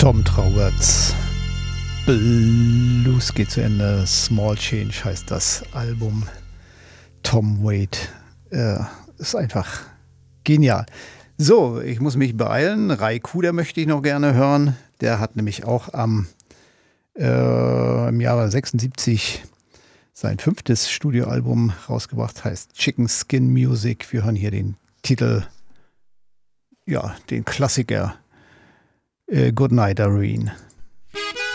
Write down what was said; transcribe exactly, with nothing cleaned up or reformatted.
Tom Trauerts Blues geht zu Ende. Small Change heißt das Album. Tom Waits äh, ist einfach genial. So, ich muss mich beeilen. Ray Kuder möchte ich noch gerne hören. Der hat nämlich auch am äh, im Jahre sechsundsiebzig sein fünftes Studioalbum rausgebracht, heißt Chicken Skin Music. Wir hören hier den Titel, ja, den Klassiker äh, Good Night, Irene.